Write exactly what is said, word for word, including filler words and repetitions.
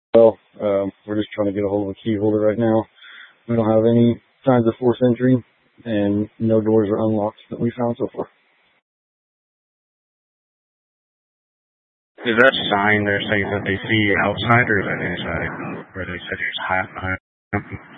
Well, um, we're just trying to get a hold of a key holder right now. We don't have any signs of forced entry, and no doors are unlocked that we found so far. Is that sign they're saying that they see outside, or is that inside? Where they said there's half behind?